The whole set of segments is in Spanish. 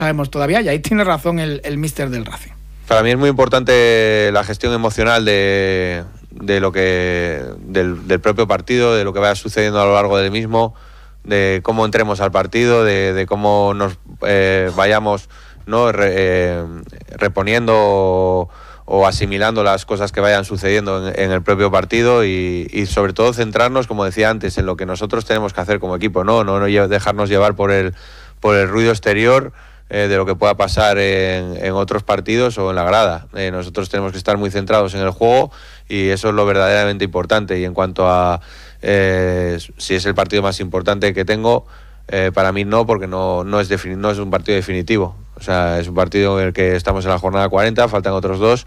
sabemos todavía, y ahí tiene razón el míster del Racing. Para mí es muy importante la gestión emocional de lo que del propio partido, de lo que vaya sucediendo a lo largo del mismo, de cómo entremos al partido, de cómo nos vayamos, ¿no? Reponiendo o asimilando las cosas que vayan sucediendo en el propio partido y sobre todo centrarnos, como decía antes, en lo que nosotros tenemos que hacer como equipo, no dejarnos llevar por el ruido exterior de lo que pueda pasar en otros partidos o en la grada. Nosotros tenemos que estar muy centrados en el juego y eso es lo verdaderamente importante. Y en cuanto a si es el partido más importante que tengo, para mí no, porque no es un partido definitivo. O sea, es un partido en el que estamos en la jornada 40, faltan otros 2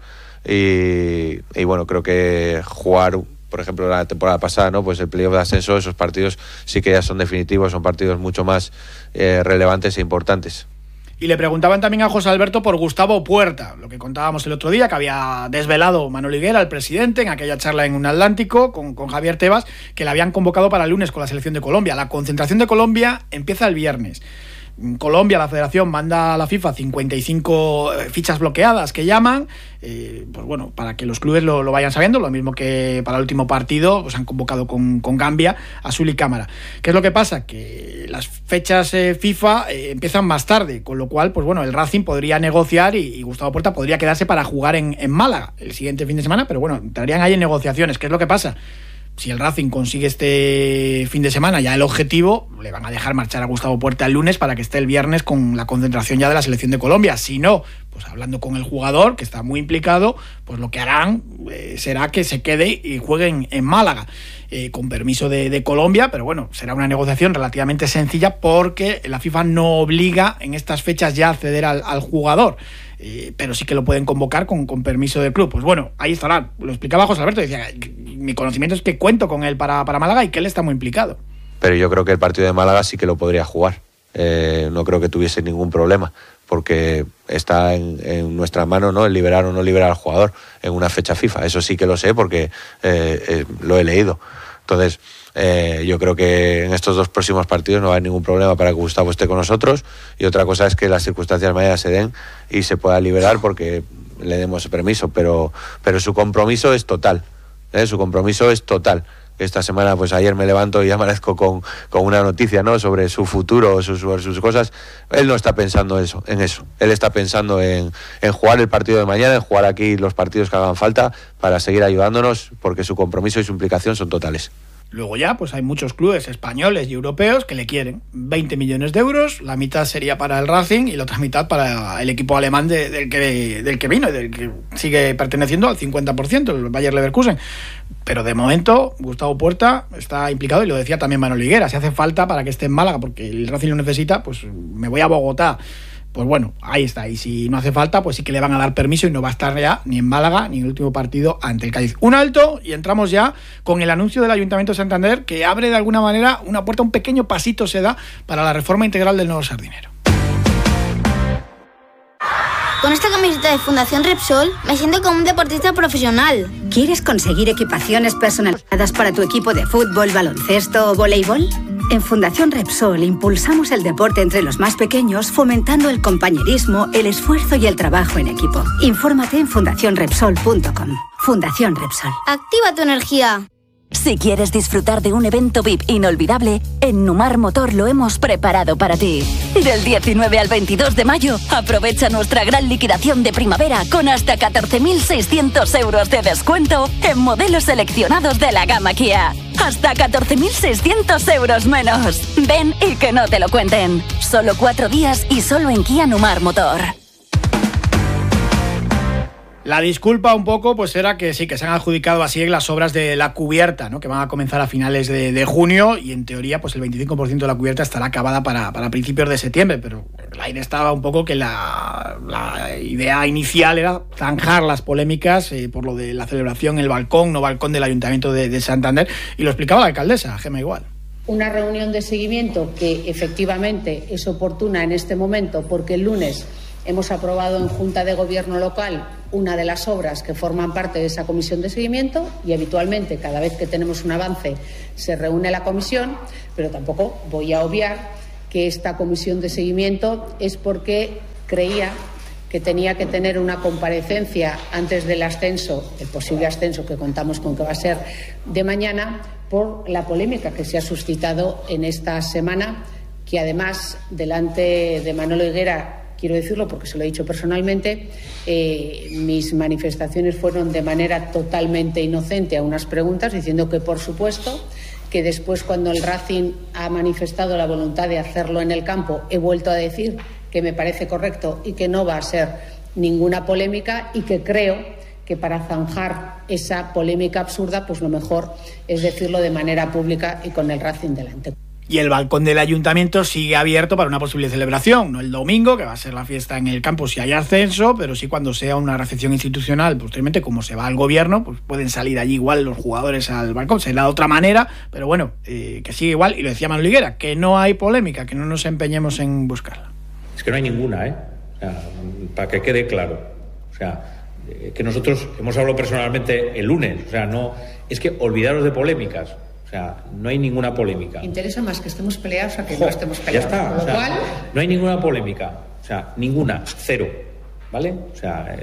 y bueno, creo que jugar, por ejemplo, la temporada pasada, ¿no? Pues el playoff de ascenso, esos partidos sí que ya son definitivos, son partidos mucho más relevantes e importantes. Y le preguntaban también a José Alberto por Gustavo Puerta, lo que contábamos el otro día, que había desvelado Manolo Higuera, el presidente, en aquella charla en un Atlántico con Javier Tebas, que le habían convocado para el lunes con la selección de Colombia. La concentración de Colombia empieza el viernes. Colombia, la federación, manda a la FIFA 55 fichas bloqueadas que llaman, pues bueno, para que los clubes lo vayan sabiendo, lo mismo que para el último partido, pues han convocado con Gambia, Azul y Cámara. ¿Qué es lo que pasa? Que las fechas FIFA empiezan más tarde, con lo cual, pues bueno, el Racing podría negociar y Gustavo Puerta podría quedarse para jugar en Málaga el siguiente fin de semana, pero bueno, entrarían ahí en negociaciones. ¿Qué es lo que pasa? Si el Racing consigue este fin de semana ya el objetivo, le van a dejar marchar a Gustavo Puerta el lunes para que esté el viernes con la concentración ya de la selección de Colombia. Si no, pues hablando con el jugador, que está muy implicado, pues lo que harán será que se quede y juegue en Málaga, con permiso de Colombia, pero bueno, será una negociación relativamente sencilla porque la FIFA no obliga en estas fechas ya a ceder al jugador. Pero sí que lo pueden convocar con permiso del club. Pues bueno, ahí estará. Lo explicaba José Alberto, decía, mi conocimiento es que cuento con él para Málaga y que él está muy implicado. Pero yo creo que el partido de Málaga sí que lo podría jugar. No creo que tuviese ningún problema, porque está en nuestras manos, ¿no?, el liberar o no liberar al jugador en una fecha FIFA. Eso sí que lo sé porque lo he leído. Entonces, yo creo que en estos 2 próximos partidos no va a haber ningún problema para que Gustavo esté con nosotros, y otra cosa es que las circunstancias mañana se den y se pueda liberar porque le demos permiso, pero su compromiso es total, su compromiso es total. Esta semana, pues ayer me levanto y amanezco con una noticia, ¿no?, sobre su futuro, sus cosas. Él no está pensando en eso. Él está pensando en jugar el partido de mañana, en jugar aquí los partidos que hagan falta para seguir ayudándonos, porque su compromiso y su implicación son totales. Luego ya, pues hay muchos clubes españoles y europeos que le quieren 20 millones de euros, la mitad sería para el Racing y la otra mitad para el equipo alemán del que vino y del que sigue perteneciendo al 50%, el Bayer Leverkusen. Pero de momento Gustavo Puerta está implicado, y lo decía también Manolo Higuera, si hace falta para que esté en Málaga porque el Racing lo necesita, pues me voy a Bogotá. Pues bueno, ahí está. Y si no hace falta, pues sí que le van a dar permiso y no va a estar ya ni en Málaga ni en el último partido ante el Cádiz. Un alto y entramos ya con el anuncio del Ayuntamiento de Santander, que abre de alguna manera una puerta, un pequeño pasito se da para la reforma integral del nuevo Sardinero. Con esta camiseta de Fundación Repsol me siento como un deportista profesional. ¿Quieres conseguir equipaciones personalizadas para tu equipo de fútbol, baloncesto o voleibol? En Fundación Repsol impulsamos el deporte entre los más pequeños, fomentando el compañerismo, el esfuerzo y el trabajo en equipo. Infórmate en fundacionrepsol.com. Fundación Repsol. Activa tu energía. Si quieres disfrutar de un evento VIP inolvidable, en Numar Motor lo hemos preparado para ti. Del 19 al 22 de mayo, aprovecha nuestra gran liquidación de primavera con hasta 14.600 euros de descuento en modelos seleccionados de la gama Kia. Hasta 14.600 euros menos. Ven y que no te lo cuenten. Solo 4 días y solo en Kia Numar Motor. La disculpa un poco pues era que sí, que se han adjudicado así las obras de la cubierta, ¿no?, que van a comenzar a finales de junio, y en teoría pues el 25% de la cubierta estará acabada para principios de septiembre, pero el aire estaba un poco que la idea inicial era zanjar las polémicas por lo de la celebración, el balcón, no balcón del Ayuntamiento de Santander, y lo explicaba la alcaldesa, Gemma Igual. Una reunión de seguimiento que efectivamente es oportuna en este momento porque el lunes hemos aprobado en Junta de Gobierno local una de las obras que forman parte de esa comisión de seguimiento, y habitualmente cada vez que tenemos un avance se reúne la comisión, pero tampoco voy a obviar que esta comisión de seguimiento es porque creía que tenía que tener una comparecencia antes del ascenso, el posible ascenso que contamos con que va a ser de mañana, por la polémica que se ha suscitado en esta semana, que además delante de Manolo Higuera, quiero decirlo porque se lo he dicho personalmente, mis manifestaciones fueron de manera totalmente inocente a unas preguntas, diciendo que por supuesto que después, cuando el Racing ha manifestado la voluntad de hacerlo en el campo, he vuelto a decir que me parece correcto y que no va a ser ninguna polémica, y que creo que para zanjar esa polémica absurda, pues lo mejor es decirlo de manera pública y con el Racing delante. Y el balcón del ayuntamiento sigue abierto para una posible celebración, no el domingo, que va a ser la fiesta en el campo si hay ascenso, pero sí cuando sea una recepción institucional, posteriormente, como se va al gobierno, pues pueden salir allí igual los jugadores al balcón, será de otra manera, pero bueno, que sigue igual, y lo decía Manolo Higuera, que no hay polémica, que no nos empeñemos en buscarla. Es que no hay ninguna, o sea, para que quede claro, o sea, que nosotros hemos hablado personalmente el lunes, o sea, no, es que olvidaros de polémicas. O sea, no hay ninguna polémica. Interesa más que estemos peleados a que no estemos peleados. Ya está. Con lo cual, no hay ninguna polémica. O sea, ninguna. Cero. ¿Vale? O sea,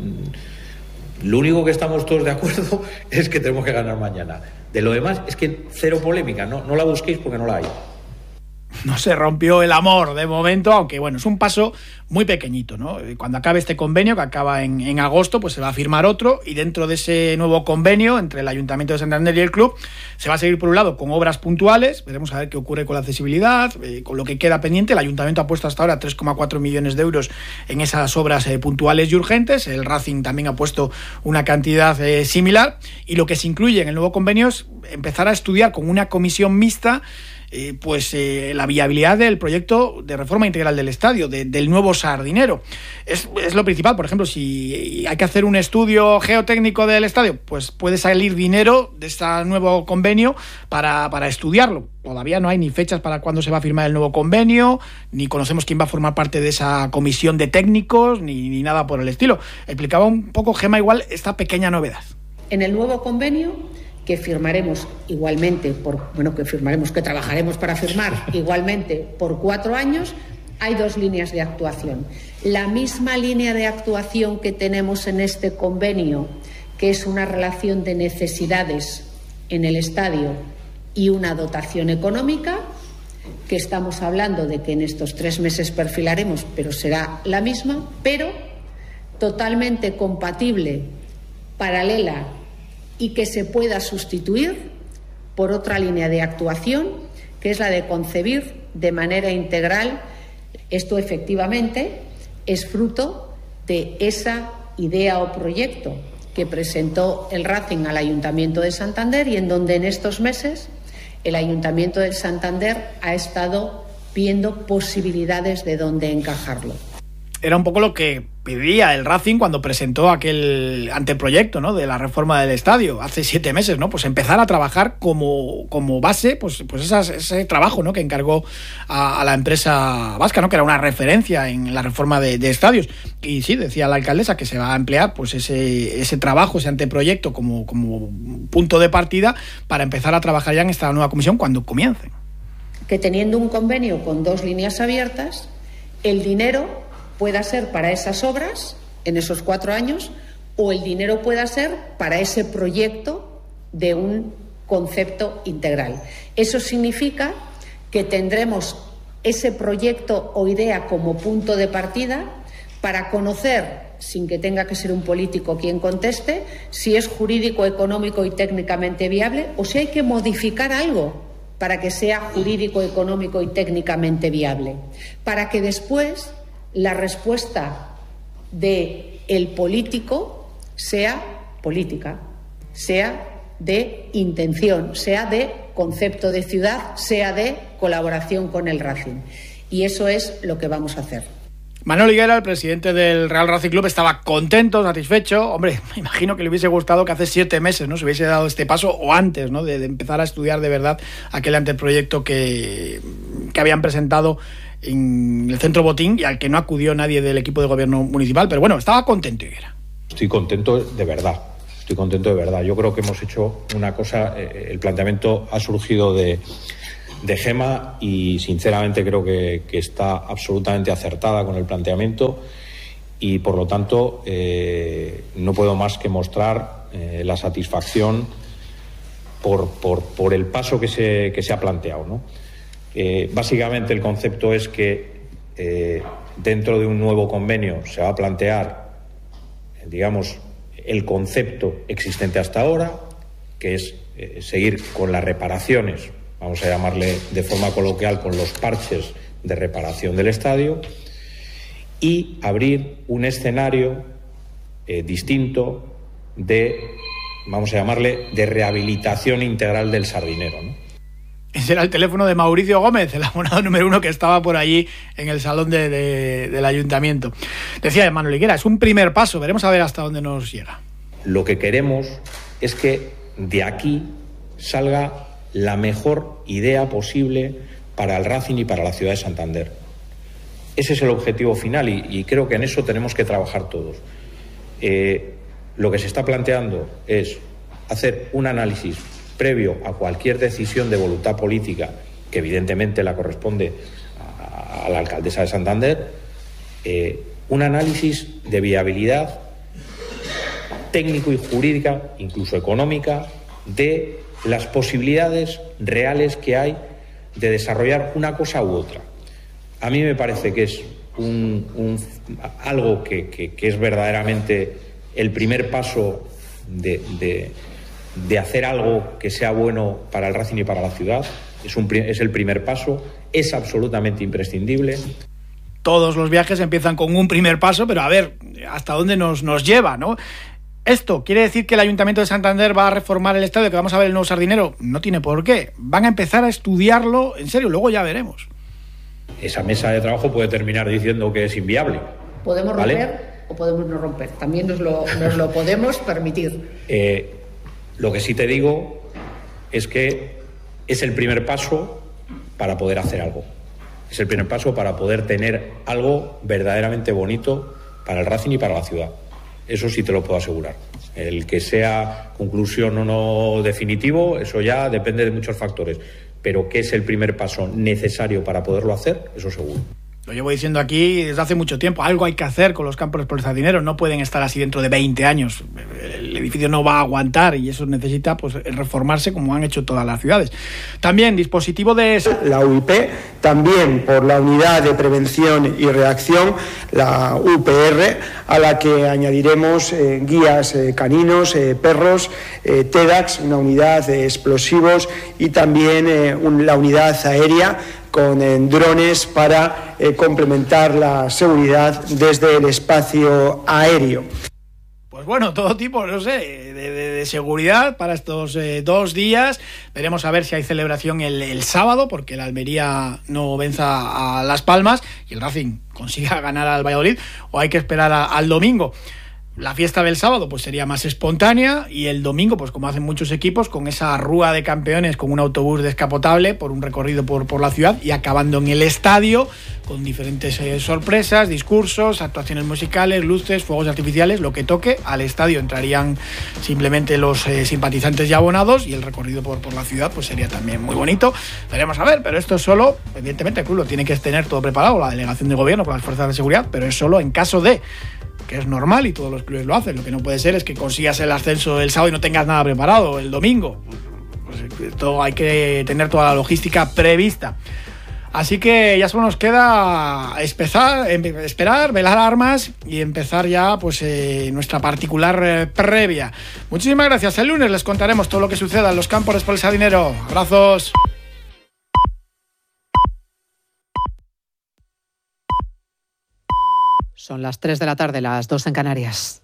lo único que estamos todos de acuerdo es que tenemos que ganar mañana. De lo demás, es que cero polémica. No la busquéis porque no la hay. No se rompió el amor de momento, aunque bueno, es un paso muy pequeñito, ¿no? Cuando acabe este convenio, que acaba en agosto, pues se va a firmar otro, y dentro de ese nuevo convenio entre el Ayuntamiento de Santander y el club se va a seguir, por un lado, con obras puntuales. Veremos a ver qué ocurre con la accesibilidad, con lo que queda pendiente. El Ayuntamiento ha puesto hasta ahora 3,4 millones de euros en esas obras puntuales y urgentes. El Racing también ha puesto una cantidad similar, y lo que se incluye en el nuevo convenio es empezar a estudiar con una comisión mixta la viabilidad del proyecto de reforma integral del estadio, del nuevo Sardinero. Es lo principal. Por ejemplo, si hay que hacer un estudio geotécnico del estadio, pues puede salir dinero de este nuevo convenio para estudiarlo. Todavía no hay ni fechas para cuándo se va a firmar el nuevo convenio, ni conocemos quién va a formar parte de esa comisión de técnicos, ni nada por el estilo. Explicaba un poco, Gemma, igual esta pequeña novedad. En el nuevo convenio, que firmaremos igualmente, que trabajaremos para firmar igualmente por 4 años, hay 2 líneas de actuación. La misma línea de actuación que tenemos en este convenio, que es una relación de necesidades en el estadio y una dotación económica, que estamos hablando de que en estos 3 meses perfilaremos, pero será la misma, pero totalmente compatible, paralela, y que se pueda sustituir por otra línea de actuación, que es la de concebir de manera integral. Esto efectivamente es fruto de esa idea o proyecto que presentó el Racing al Ayuntamiento de Santander, y en donde en estos meses el Ayuntamiento de Santander ha estado viendo posibilidades de dónde encajarlo. Era un poco lo que pedía el Racing cuando presentó aquel anteproyecto, ¿no?, de la reforma del estadio hace 7 meses, ¿no? Pues empezar a trabajar como base, pues ese trabajo, ¿no?, que encargó a la empresa vasca, ¿no?, que era una referencia en la reforma de estadios. Y sí, decía la alcaldesa que se va a emplear pues ese trabajo, ese anteproyecto como punto de partida para empezar a trabajar ya en esta nueva comisión cuando comience. Que teniendo un convenio con 2 líneas abiertas, el dinero pueda ser para esas obras en esos 4 años, o el dinero pueda ser para ese proyecto de un concepto integral. Eso significa que tendremos ese proyecto o idea como punto de partida para conocer, sin que tenga que ser un político quien conteste, si es jurídico, económico y técnicamente viable, o si hay que modificar algo para que sea jurídico, económico y técnicamente viable, para que después la respuesta del político sea política, sea de intención, sea de concepto de ciudad, sea de colaboración con el Racing. Y eso es lo que vamos a hacer. Manolo Higuera, el presidente del Real Racing Club, estaba contento, satisfecho. Hombre, me imagino que le hubiese gustado que hace 7 meses, ¿no?, se hubiese dado este paso, o antes, ¿no?, de empezar a estudiar de verdad aquel anteproyecto que habían presentado en el Centro Botín y al que no acudió nadie del equipo de gobierno municipal. Pero bueno, estaba contento Higuera. Estoy contento de verdad. Yo creo que hemos hecho una cosa, el planteamiento ha surgido de de Gema y sinceramente creo que está absolutamente acertada con el planteamiento y por lo tanto no puedo más que mostrar la satisfacción por el paso que se ha planteado, ¿no? Básicamente el concepto es que dentro de un nuevo convenio se va a plantear, digamos, el concepto existente hasta ahora, que es seguir con las reparaciones, vamos a llamarle de forma coloquial, con los parches de reparación del estadio, y abrir un escenario distinto de, vamos a llamarle, de rehabilitación integral del Sardinero, ¿no? Ese era el teléfono de Mauricio Gómez, el abonado número 1 que estaba por allí en el salón del ayuntamiento. Decía Manuel Higuera, es un primer paso, veremos a ver hasta dónde nos llega. Lo que queremos es que de aquí salga la mejor idea posible para el Racing y para la ciudad de Santander. Ese es el objetivo final y creo que en eso tenemos que trabajar todos. Lo que se está planteando es hacer un análisis previo a cualquier decisión de voluntad política, que evidentemente la corresponde a la alcaldesa de Santander, un análisis de viabilidad técnico y jurídica, incluso económica, de las posibilidades reales que hay de desarrollar una cosa u otra. A mí me parece que es algo que es verdaderamente el primer paso de hacer algo que sea bueno para el Racing y para la ciudad. Es el primer paso, es absolutamente imprescindible. Todos los viajes empiezan con un primer paso, pero a ver hasta dónde nos lleva, ¿no? ¿Esto quiere decir que el Ayuntamiento de Santander va a reformar el estadio, que vamos a ver el nuevo Sardinero? No tiene por qué. Van a empezar a estudiarlo en serio, luego ya veremos. Esa mesa de trabajo puede terminar diciendo que es inviable. Podemos ¿vale? romper o podemos no romper. También nos lo podemos permitir. Lo que sí te digo es que es el primer paso para poder hacer algo. Es el primer paso para poder tener algo verdaderamente bonito para el Racing y para la ciudad. Eso sí te lo puedo asegurar. El que sea conclusión o no definitivo, eso ya depende de muchos factores. Pero que es el primer paso necesario para poderlo hacer, eso seguro. Lo llevo diciendo aquí desde hace mucho tiempo. Algo hay que hacer con los campos por el Sardinero. No pueden estar así dentro de 20 años. El edificio no va a aguantar y eso necesita pues reformarse como han hecho todas las ciudades. También dispositivo de... La UIP, también por la Unidad de Prevención y Reacción, la UPR, a la que añadiremos guías caninos, perros, TEDx, una unidad de explosivos y también la unidad aérea con drones para complementar la seguridad desde el espacio aéreo. Pues bueno, todo tipo, no sé, de seguridad para estos 2 días. Veremos a ver si hay celebración el sábado, porque el Almería no venza a Las Palmas y el Racing consiga ganar al Valladolid, o hay que esperar al domingo. La fiesta del sábado pues sería más espontánea y el domingo, pues como hacen muchos equipos, con esa rúa de campeones con un autobús descapotable por un recorrido por la ciudad y acabando en el estadio con diferentes sorpresas, discursos, actuaciones musicales, luces, fuegos artificiales, lo que toque. Al estadio entrarían simplemente los simpatizantes y abonados y el recorrido por la ciudad pues sería también muy bonito. Veremos a ver, pero esto es solo, evidentemente el club lo tiene que tener todo preparado, la delegación de gobierno con las fuerzas de seguridad, pero es solo en caso de... que es normal y todos los clubes lo hacen. Lo que no puede ser es que consigas el ascenso el sábado y no tengas nada preparado el domingo. Pues esto hay que tener toda la logística prevista. Así que ya solo nos queda esperar, velar armas y empezar ya pues nuestra particular previa. Muchísimas gracias. El lunes les contaremos todo lo que suceda en los campos por el Sardinero. Abrazos. Son las 3 de la tarde, las 2 en Canarias.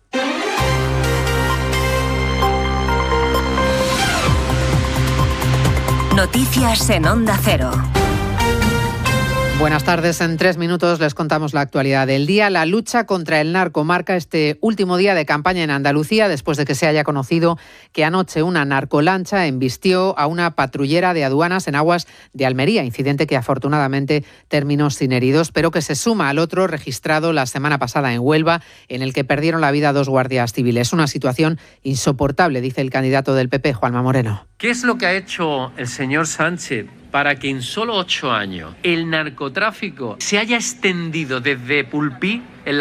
Noticias en Onda Cero. Buenas tardes. En 3 minutos les contamos la actualidad del día. La lucha contra el narco marca este último día de campaña en Andalucía después de que se haya conocido que anoche una narcolancha embistió a una patrullera de aduanas en aguas de Almería, incidente que afortunadamente terminó sin heridos, pero que se suma al otro registrado la semana pasada en Huelva, en el que perdieron la vida 2 guardias civiles. Una situación insoportable, dice el candidato del PP, Juanma Moreno. ¿Qué es lo que ha hecho el señor Sánchez para que en solo 8 años el narcotráfico se haya extendido desde Pulpí, en